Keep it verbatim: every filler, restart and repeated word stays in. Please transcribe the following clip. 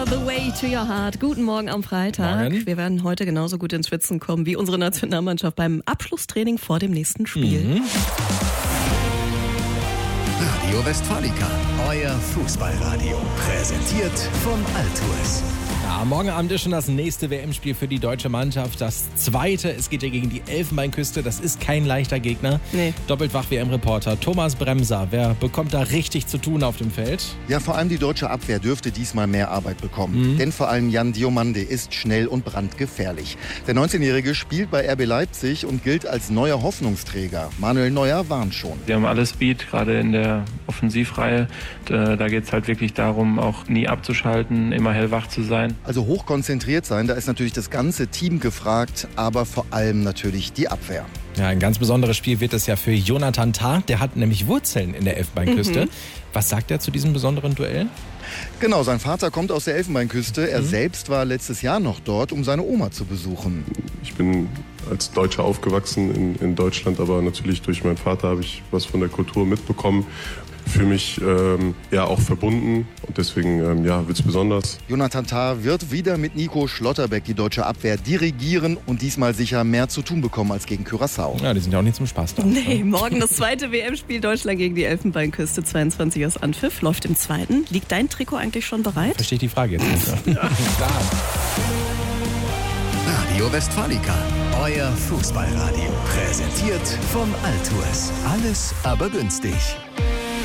The Way to Your Heart. Guten Morgen am Freitag. Morgen. Wir werden heute genauso gut ins Schwitzen kommen wie unsere Nationalmannschaft beim Abschlusstraining vor dem nächsten Spiel. Mhm. Radio Westfalica, euer Fußballradio. Präsentiert von Altours. Ja, morgen Abend ist schon das nächste W M-Spiel für die deutsche Mannschaft. Das zweite, es geht ja gegen die Elfenbeinküste. Das ist kein leichter Gegner. Nee. Doppeltwach-W M-Reporter Thomas Bremser. Wer bekommt da richtig zu tun auf dem Feld? Ja, vor allem die deutsche Abwehr dürfte diesmal mehr Arbeit bekommen. Mhm. Denn vor allem Jan Diomande ist schnell und brandgefährlich. Der neunzehnjährige spielt bei R B Leipzig und gilt als neuer Hoffnungsträger. Manuel Neuer warnt schon. Wir haben alles Speed, gerade in der Offensivreihe. Da geht es halt wirklich darum, auch nie abzuschalten, immer hellwach zu sein. Also hochkonzentriert sein, da ist natürlich das ganze Team gefragt, aber vor allem natürlich die Abwehr. Ja, ein ganz besonderes Spiel wird es ja für Jonathan Tah. Der hat nämlich Wurzeln in der Elfenbeinküste. Mhm. Was sagt er zu diesem besonderen Duell? Genau, sein Vater kommt aus der Elfenbeinküste. Er mhm. selbst war letztes Jahr noch dort, um seine Oma zu besuchen. Ich bin als Deutscher aufgewachsen in, in Deutschland, aber natürlich durch meinen Vater habe ich was von der Kultur mitbekommen. Für mich ähm, ja auch verbunden und deswegen ähm, ja, wird es besonders. Jonathan Tah wird wieder mit Nico Schlotterbeck die deutsche Abwehr dirigieren und diesmal sicher mehr zu tun bekommen als gegen Curaçao. Ja, die sind ja auch nicht zum Spaß da. Nee, morgen das zweite W M-Spiel Deutschland gegen die Elfenbeinküste. zweiundzwanzig Uhr Anpfiff, läuft im zweiten. Liegt dein Trikot eigentlich schon bereit? Verstehe ich die Frage jetzt nicht. Ja. Klar. Radio Westfalica, euer Fußballradio. Präsentiert von Altours. Alles aber günstig.